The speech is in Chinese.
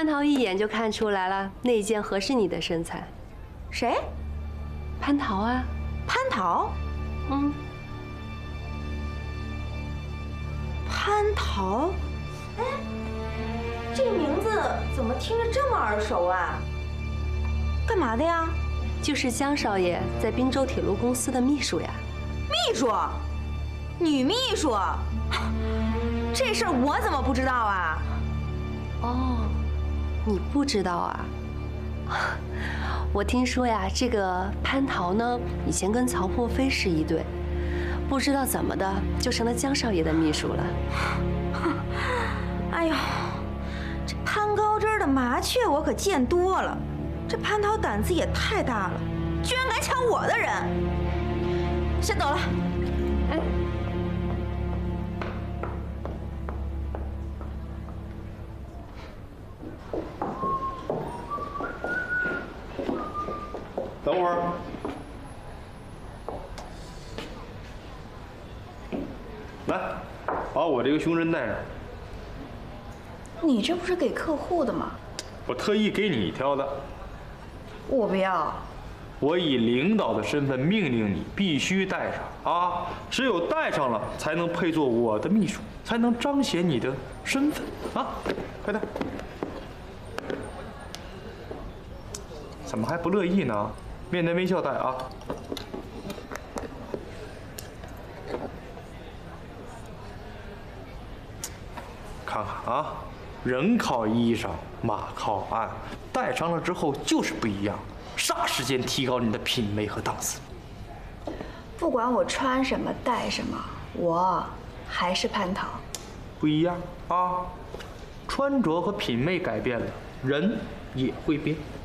蟠桃一眼就看出来了，那件合适你的身材。 谁？ 蟠桃啊。 蟠桃？ 嗯。 蟠桃？哎，这名字怎么听着这么耳熟啊？干嘛的呀？ 就是江少爷在滨州铁路公司的秘书呀。 秘书？女秘书？这事儿我怎么不知道啊？ 哦，你不知道啊？我听说呀，这个蟠桃呢，以前跟曹破飞是一对，不知道怎么的就成了江少爷的秘书了。 哎呦，这攀高枝的麻雀我可见多了，这蟠桃胆子也太大了，居然敢抢我的人！先走了。 哎。 等会儿，来，把我这个胸针戴上。 你这不是给客户的吗？ 我特意给你挑的。 我不要。 我以领导的身份命令你必须戴上啊！只有戴上了，才能配做我的秘书，才能彰显你的身份啊！快戴。怎么还不乐意呢？面带微笑戴啊！看看啊，人靠衣裳，马靠鞍，戴上了之后就是不一样，霎时间提高你的品味和档次。 不管我穿什么戴什么，我还是蟠桃。 不一样啊，穿着和品味改变了，人也会变。